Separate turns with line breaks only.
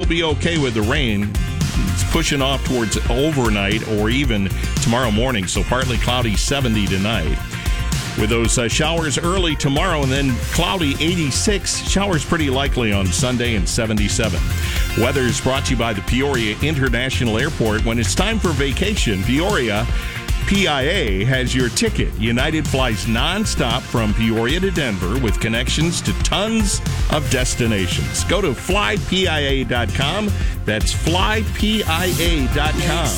be okay with the rain. It's pushing off towards overnight or even tomorrow morning, so partly cloudy, 70 tonight. With those showers early tomorrow and then cloudy, 86. Showers pretty likely on Sunday and 77. Weather is brought to you by the Peoria International Airport. When it's time for vacation, Peoria PIA has your ticket. United flies nonstop from Peoria to Denver with connections to tons of destinations. Go to flypia.com. That's flypia.com.